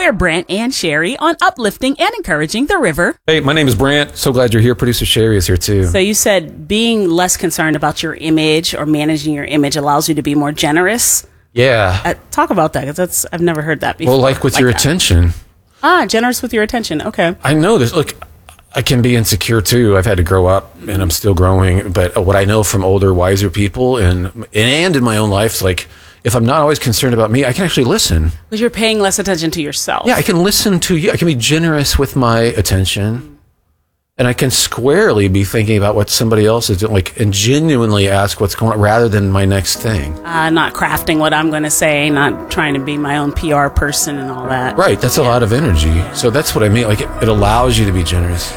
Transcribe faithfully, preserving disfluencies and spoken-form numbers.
We're Brant and Sherry on uplifting and encouraging the river. Hey, my name is Brant. So glad you're here. Producer Sherry is here too. So you said being less concerned about your image or managing your image allows you to be more generous. Yeah. Uh, talk about that, because that's I've never heard that before. Well, like with like your that. attention. Ah, generous with your attention. Okay. I know this. Look, I can be insecure too. I've had to grow up, and I'm still growing. But what I know from older, wiser people, and and in my own life, like if I'm not always concerned about me, I can actually listen. Because you're paying less attention to yourself. Yeah, I can listen to you. I can be generous with my attention, and I can squarely be thinking about what somebody else is doing, like, and genuinely ask what's going on, rather than my next thing. Uh, not crafting what I'm going to say, not trying to be my own P R person and all that. Right. That's a lot of energy. So that's what I mean. Like, it, it allows you to be generous.